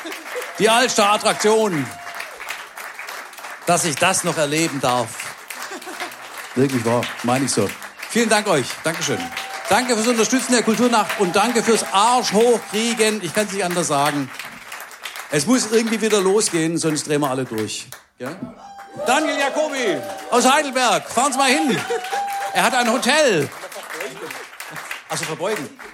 Die Altstadt-Attraktion. Dass ich das noch erleben darf. Wirklich wahr, meine ich so. Vielen Dank euch. Dankeschön. Danke fürs Unterstützen der Kulturnacht und danke fürs Arsch hochkriegen. Ich kann es nicht anders sagen. Es muss irgendwie wieder losgehen, sonst drehen wir alle durch. Ja? Daniel Jacobi aus Heidelberg. Fahren Sie mal hin. Er hat ein Hotel. Also verbeugen.